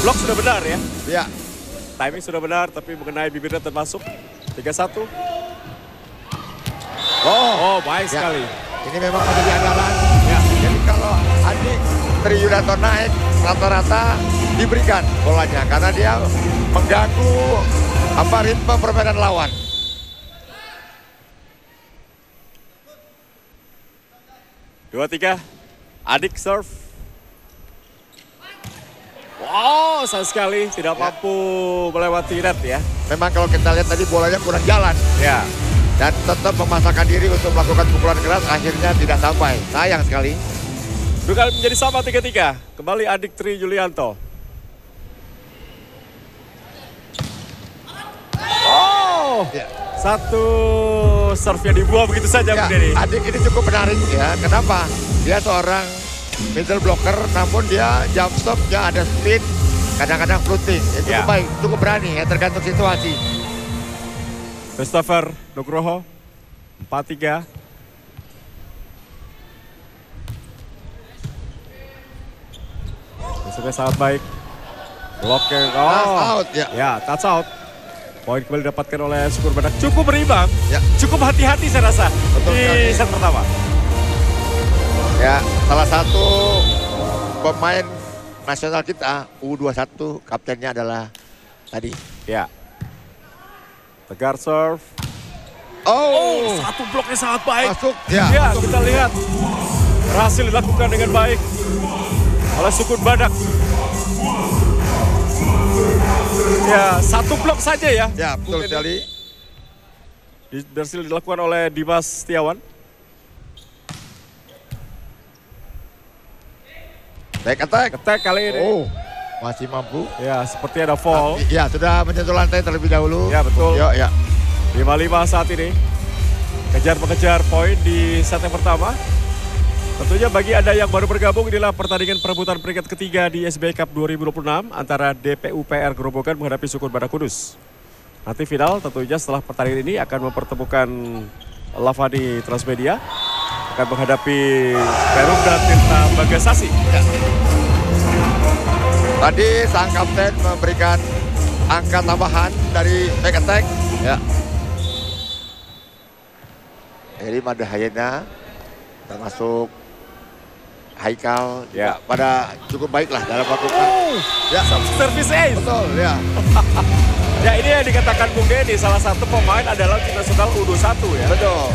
Blok sudah benar ya. Ya. Timing sudah benar, tapi mengenai bibirnya termasuk. 3-1. Oh, baik sekali. Ini memang menjadi andalan. Ya. Jadi kalau Adi Triyulianto naik, rata-rata diberikan bolanya. Karena dia mengganggu ritme permainan lawan. 2-3. Adik serve. Wow, sayang sekali tidak mampu melewati net ya. Memang kalau kita lihat tadi bolanya kurang jalan. Ya. Dan tetap memaksakan diri untuk melakukan pukulan keras, akhirnya tidak sampai. Sayang sekali. Bukan menjadi sama 3-3. Kembali Adik Triyulianto. Oh, Ya. satu serve yang dibuang begitu saja Ya, begini. Adik ini cukup menarik ya. Kenapa? Dia seorang middle blocker, namun dia jump stopnya ada spin, kadang-kadang floating. Itu cukup baik, cukup berani ya, tergantung situasi. Christopher Nugroho, 4-3. Sudah sangat baik. Blocking, Touch out, ya. Ya, touch out. Poin kembali didapatkan oleh Syukur Badak. Cukup berimbang, Ya. cukup hati-hati saya rasa Betul di sekali. set pertama. Ya, salah satu pemain nasional kita, U21, kaptennya adalah tadi. Ya. Tegar serve. Oh, Satu bloknya sangat baik. masuk. Ya, Ya, masuk. kita lihat. Berhasil dilakukan dengan baik oleh Syukur Badak. Ya, satu blok saja ya. Ya, betul sekali. Berhasil dilakukan oleh Dimas Setiawan. Back attack. Attack kali ini. Oh, masih mampu. Ya, seperti ada fall. Ya, sudah menyentuh lantai terlebih dahulu. Ya, betul. Ya. 5-5 saat ini. Kejar-mengejar poin di set yang pertama. Tentunya bagi Anda yang baru bergabung, inilah pertandingan perebutan peringkat ketiga di SBI Cup 2026 antara DPUPR Grobogan menghadapi Syukur Badak Kudus. Nanti final tentunya setelah pertandingan ini akan mempertemukan Lavani Transmedia akan menghadapi Perum dan Tirta Bagasasi. Ya. Tadi sang kapten memberikan angka tambahan dari back attack. Ya. Jadi Madahayana termasuk Haikal Ya. pada cukup baik lah dalam melakukan. Ya, Service ace. betul ya. Ya, ini yang dikatakan Bung Denny, salah satu pemain adalah tim nasional U21 ya. Betul.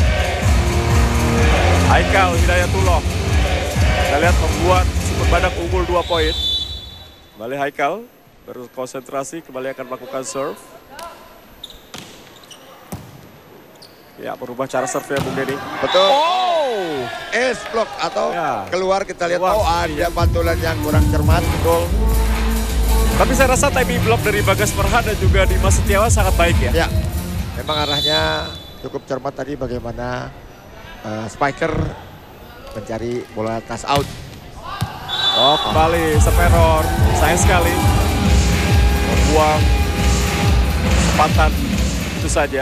Haikal Hidayatullah. Kita lihat membuat Syukur Badak unggul 2 poin. Kembali Haikal berkonsentrasi, kembali akan melakukan serve. Ya, berubah cara serve ya Bung Denny. Betul. Oh! Ace block atau Ya. keluar kita lihat Keluar. ada pantulan yang kurang cermat. Betul. Tapi saya rasa timing block dari Bagas Perhan dan juga Dimas Setiawan sangat baik ya. Ya. Memang arahnya cukup cermat tadi bagaimana spiker mencari bola touch out. Oh, kembali Seperor. Sayang sekali. Membuang kesempatan itu saja.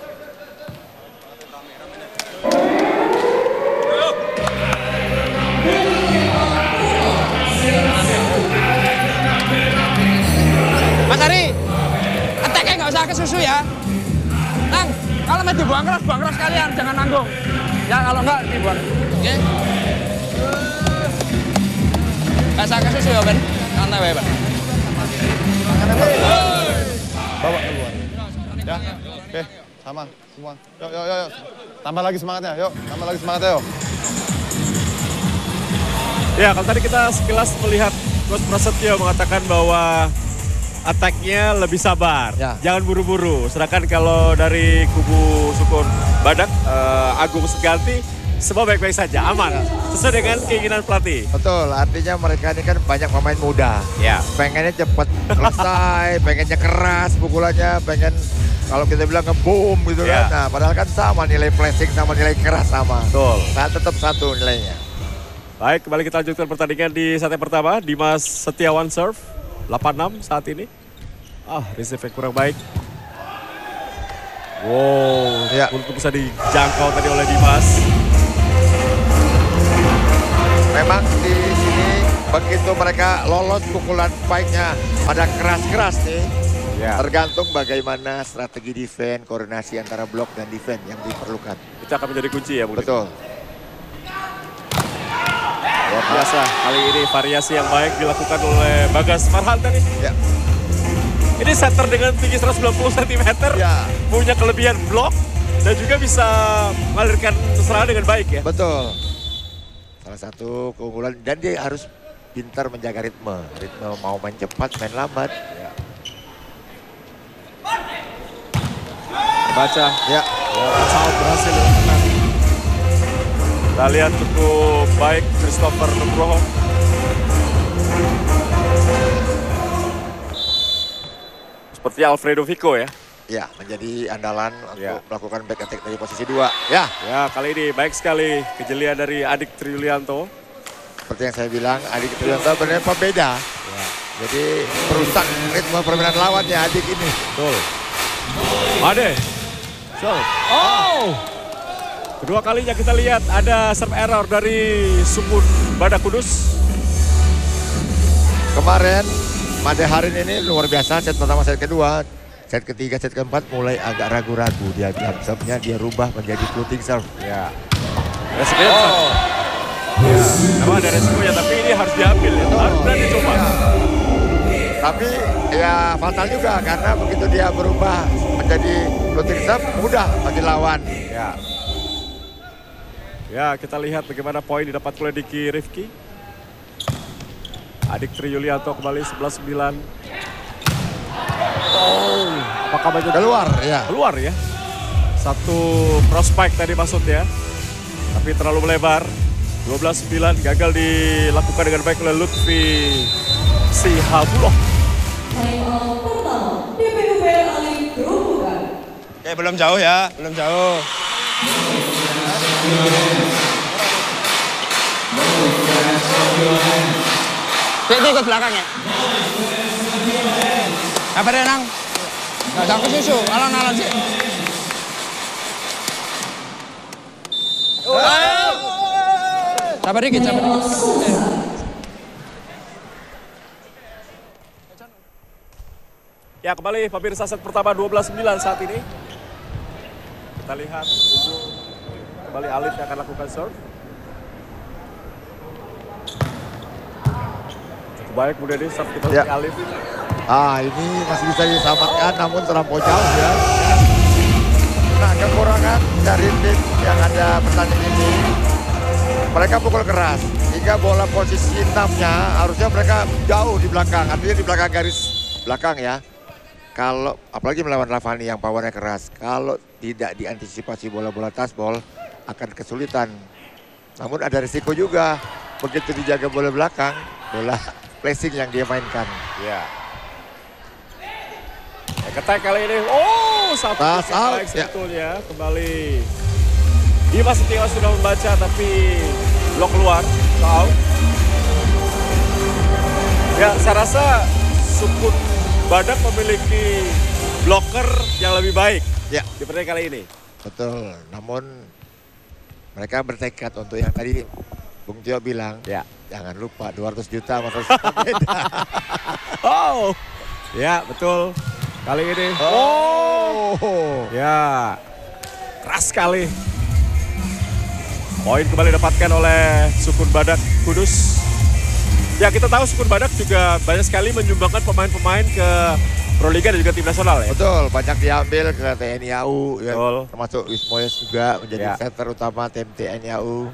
Mas Ari, attack-nya nggak usah ke susu ya. Nang, kalau mau dibuang keras kalian, jangan nanggung. Ya kalau nggak dibuang. Oke. Nggak usah ke susu ya Ben, santai wae Ben. Bawa keluar. Ya, oke, sama semua. Yuk. Tambah lagi semangatnya, yuk. Tambah lagi semangatnya, yuk. Ya, kalau tadi kita sekilas melihat Coach Prasetyo mengatakan bahwa attack-nya lebih sabar, Ya. jangan buru-buru. Sedangkan kalau dari kubu Syukur Badak, Agung Seganti, semua baik-baik saja, aman. Sesuai dengan keinginan pelatih. Betul, artinya mereka ini kan banyak pemain muda. Ya. Pengennya cepet selesai, pengennya keras pukulannya, pengen kalau kita bilang nge-boom gitu Ya. kan. Nah, padahal kan sama nilai flashing sama nilai keras sama. Betul. Nah, tetap satu nilainya. Baik, kembali kita lanjutkan pertandingan di set yang pertama. Dimas Setiawan serve, 8-6 saat ini. Receive kurang baik. Wow, Ya. untuk bisa dijangkau tadi oleh Dimas. Memang di sini begitu mereka lolos pukulan spike-nya pada keras-keras nih. Ya. Tergantung bagaimana strategi defense, koordinasi antara blok dan defense yang diperlukan. Itu akan menjadi kunci ya, Bung. Betul. Luar biasa. Kali ini variasi yang baik dilakukan oleh Bagas Farhan tadi. Ya. Ini setter dengan tinggi 190 cm. Ya. Punya kelebihan blok dan juga bisa mengalirkan serangan dengan baik ya. Betul. Salah satu keunggulan dan dia harus pintar menjaga ritme. Ritme mau main cepat, main lambat. Ya. Baca. Ya. Sangat berhasil dilakukan. Kita lihat cukup baik Christopher Nugroho. Seperti Alfredo Vico ya. Ya, menjadi andalan Ya. untuk melakukan back attack dari posisi 2. Ya, Ya, kali ini baik sekali kejelian dari Adik Triyulianto. seperti yang saya bilang, Adik Triyanto benar pembeda. Ya. Jadi merusak ritme permainan lawannya Adik ini. Betul. Ade. Oh. Kedua kalinya kita lihat ada serve error dari Sukun Badak Kudus. Kemarin Made Harin ini luar biasa, set pertama, set kedua. Set ketiga, set keempat mulai agak ragu-ragu. Dia serve-nya dia rubah menjadi floating serve. Ya. Resikonya besar. Ya. Memang ada resikonya, tapi ini harus diambil ya. Harus berani coba. Tapi ya fatal juga karena begitu dia berubah menjadi floating serve mudah bagi lawan. Ya. Ya, kita lihat bagaimana poin didapat oleh Diki Rifki. Adik Triyulianto kembali 11-9. Oh, apakah banyak Keluar ya. keluar ya? Satu cross spike tadi maksudnya. Tapi terlalu melebar. 12-9 gagal dilakukan dengan baik oleh Lutfi Sihabuloh. Final pertama, DPUPR Ali Gerobogan. Oke, belum jauh ya, belum jauh. Cek ikut belakang ya. Apa deh nang? Gak usah ke susu, alang-alang sih. Sabar dikit, sabar dikit. Ya, kembali pemirsa set pertama 12-9 saat ini. Kita lihat unggul. Kembali Alif yang akan lakukan serve. Cukup baik kemudian ini serve kita Ya. dari Alif. Ini masih bisa diselamatkan namun terlampau jauh ya. Nah, kekurangan dari tim yang ada pertandingan ini, mereka pukul keras. Hingga bola posisi 6-nya harusnya mereka jauh di belakang. Artinya di belakang garis belakang ya. Kalau apalagi melawan Ravani yang powernya keras. Kalau tidak diantisipasi bola-bola touchball akan kesulitan. Namun ada risiko juga. Begitu dijaga bola belakang, bola placing yang dia mainkan. Ya. Ketek kali ini. Oh, satu Pass kick out, baik ya. sebetulnya. Kembali. Dimas Setiawan sudah membaca tapi blok keluar. Out. Ya, saya rasa Sukun Badak memiliki blocker yang lebih baik Ya, di pertandingan kali ini. betul. Namun mereka bertekad untuk yang tadi Bung Tio bilang, Ya. jangan lupa 200 juta sama 100 juta beda. Oh. Ya, betul. Kali ini. Oh. Ya. Keras sekali. Poin kembali didapatkan oleh Sukun Badak Kudus. Ya, kita tahu Sukun Badak juga banyak sekali menyumbangkan pemain-pemain ke Proliga dan juga tim nasional ya. Betul, banyak diambil ke TNI AU, ya, Betul. termasuk Wismoyes juga menjadi Ya. center utama tim TNI AU.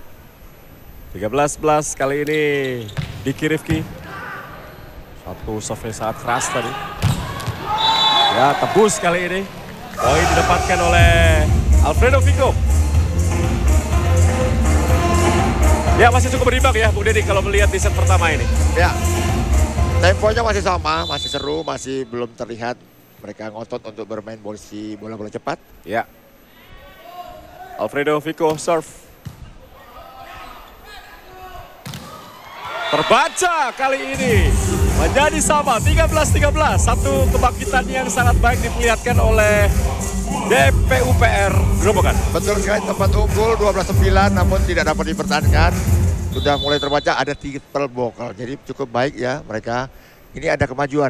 13-11 kali ini Diki Rifki. Satu serve sangat keras tadi. Ya, tebus kali ini. Poin didapatkan oleh Alfredo Vico. Ya, masih cukup berimbang ya Bung Deddy kalau melihat di set pertama ini. Ya, temponya masih sama, masih seru, masih belum terlihat mereka ngotot untuk bermain bola-bola cepat. Ya. Alfredo Vico serve. Terbaca kali ini menjadi sama 13-13. Satu kebangkitan yang sangat baik diperlihatkan oleh DPUPR Gerobogan. Betul sekali, tempat unggul 12-9 namun tidak dapat dipertahankan. sudah mulai terbaca ada triple bokal. Jadi cukup baik ya mereka. Ini ada kemajuan.